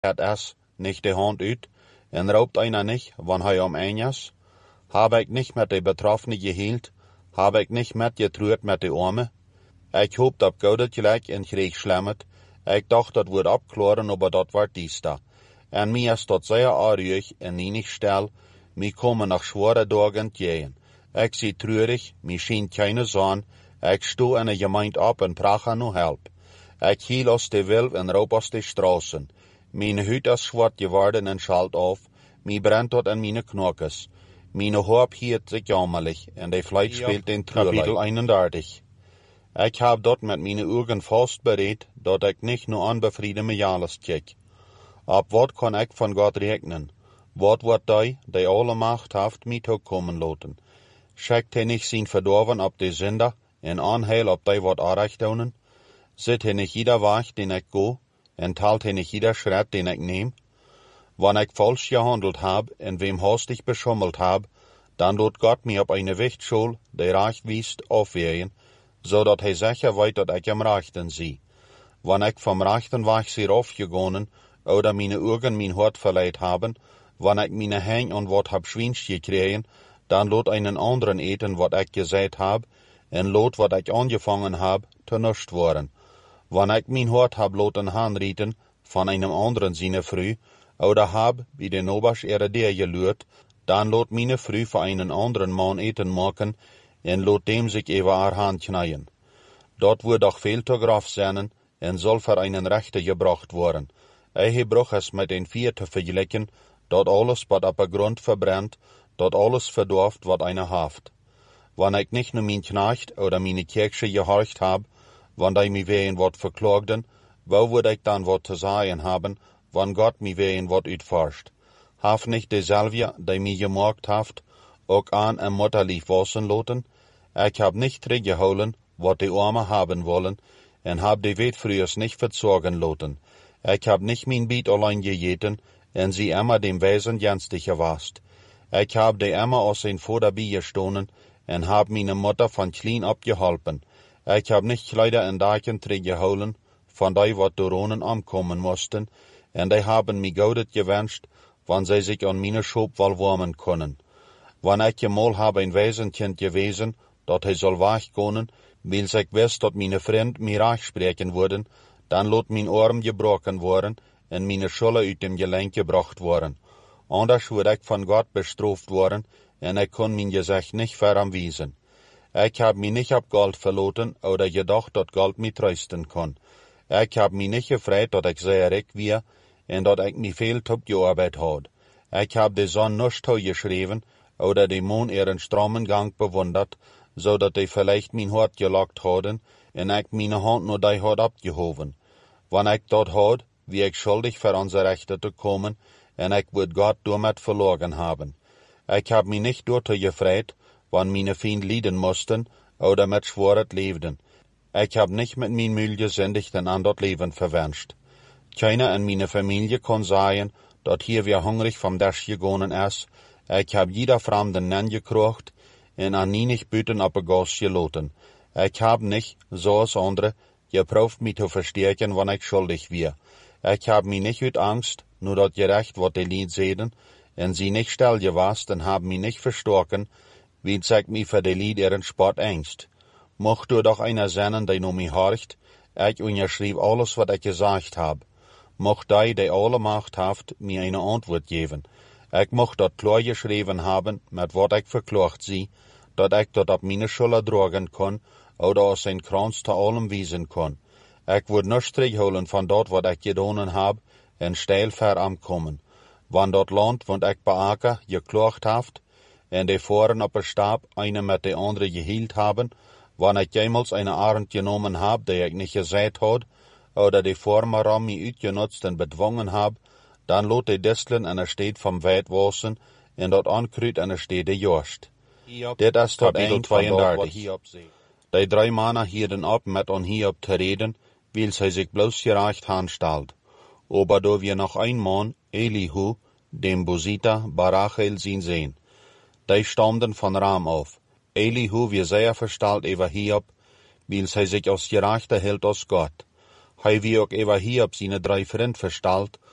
es nicht de hand uit en raubt einer nicht, wann hij is? Habe ik nicht met de betroffenen gehield? Habe ik nicht metgetreurd met de armen? Ik hoop dat Goudet gelijk en kreeg slemmet. Ik dacht dat wordt opklaren, aber dat wordt diesta. En mij is dat zeer aardig en niet stel. Mij komen nog zware dagen tegen. Ik zie treurig, mij schien keine zon. Ik sto in de gemeente op en pracha nu help. Ik hiel als de wilf en roep als de straßen. Mijn huid is zwart geworden en schalt af. Mij brennt tot in mijn knokkes. Mijn hoop hield zich jammerlich en de vlijt speelt in treurlijk. Kapitel 31. Ik heb dat met mijn ogen vastbereid, dat ik niet nu onbevriede me jales kijk. Op wat kan ik van God rekenen? Wat wordt hij, die alle macht heeft, mij toekomen laten? Schickt hij niet zijn verdorven op de zinder en aanheil op die wat aanrecht doen? Zit hij niet ieder weg den ik go, en telt hij niet ieder schritt den ik neem? Wanneer ik vals gehandeld heb en wem hastig beschummeld heb, dan laat God mij op een wichtschool die recht wiest afwegen, zodat hij zeker weet dat ik hem rechten zie. Wanneer ik vom rechten weg zie afgegonnen, oder mijn ogen mijn hart verleid hebben, wanneer ik mijn hang aan wat heb schwinst gekregen, dan laat einen anderen eten wat ik gezegd heb, en laat wat ik aangevangen heb, tenust worden. Wanneer ik mijn hart heb laten aanrieten van einem anderen zijn vrouw, oder heb bij de nobers deur geluurd, dan laat mijn vrouw voor einen anderen man eten maken, en laat dem zich even haar hand knijden. Dat wordt doch veel te graf zijn, en zal voor einen rechter gebracht worden. Hij gebrucht is met een vier te vergelijken, dat alles wat op de grond verbrennt, dat alles verdorft wat einer heeft. Wanneer ik niet nu mijn knecht oder mijn kerkje gehorcht heb, wanneer mij ween wat verklaagden, waar word ik dan wat te zeggen hebben, wanneer God mij ween wat uitforscht? Heeft niet dezelfde die mij gemaakt heeft, ook aan en mutterlief wassen laten? Ik heb niet teruggehouden wat de armen hebben willen, en heb de weetvruers niet verzorgen laten. Ik heb niet mijn biet alleen gegeten, en sie immer dem Wesen jenstig gewast. Ik heb de immer als zijn vader bijgestonden, en heb mijn moeder van klein opgeholpen. Ik heb niet kleider en daken teruggehouden, van die wat doronen omkomen moesten, en die hebben mij Goudet gewenscht, wanneer zij zich aan mijn schoop wel warmen kunnen. Wanneer ik eenmaal heb een wezenkind gewezen, dat hij zal wegkomen, wil ik wist dat mijn vriend mij recht spreken worden, dan laat mijn arm gebroken worden, en mijn schulden uit dem gelenk gebracht worden. Anders word ik van God bestraft worden, en ik kon mijn gezicht niet verantwoorden. Ik heb mij niet op geld verloten, oder gedacht dat geld mij troosten kon. Ik heb mij niet gevreid dat ik zeer rijk weer, en dat ik niet veel top gearbeid had. Ik heb de zon niet geschreven, oder de maan ihren stromengang bewunderd, zodat die vielleicht mijn hart gelokt hadden, en ik mijn hand naar die had opgehoven. Wanneer ik dat had, wie ik schuldig voor onze rechten te komen, en ik word God daarmet verloren hebben. Ik heb mij niet door te gevreid, wanneer mijn vrienden lijden moesten, oder met zwaarheid leefden. Ik heb niet met mijn muil gezindigd en aan dat leven verwenscht. Keiner in mijn familie kon zeggen, dat hier weer hungrig vom Dash gegaan is. Ik heb jeder vreemden nen gekrocht, en aan nienig buiten op een gas gelaten. Ik heb niet, zoals anderen, geproefd mij te versterken wanneer ik schuldig weer. Ik heb mij niet uit angst, nu dat gerecht wat de lied zeiden, en sie niet stil gewast en hebben mij niet verstoken, wie ik mij voor de lied ihren spot angst. Mocht u doch einer zijn die nu mij horcht, ik onderschreef alles wat ik gezegd heb. Mocht die alle macht heeft, mij een antwoord geven. Ik mocht dat klaar geschreven hebben met wat ik verklaagd zie, dat ik dat op mijn schulden dragen kon, oder als een krans te allem wijzen kon. Ik word niet terughouden van dat wat ik gedaan heb, en steil ver aankomen. Want dat land, want ik beaker, geklaagd heeft, en de voren op een stap, eine met de andere gehield hebben, wanneer ik eenmaals een arend genomen heb, die ik niet gezegd had, oder de vormer om mij uitgenutst en bedwongen heb, dan laat de distelen en er steed van wijd wassen, en dat ankruid en er steed de jorst. Dit is tot eind van dat wat Hiob zegt. Die 3 mannen hielden op met on Hiob te reden, wil zij zich bloos gerecht aanstelt. Aber da wir noch ein Mann, Elihu, dem Bositer, Barachel zien. Die stamden von Ram auf. Elihu wir sehr verstalt über Hiob, weil zij sich als gerechter hield als Gott. Hij wie ook über Hiob seine 3 vrienden verstalt,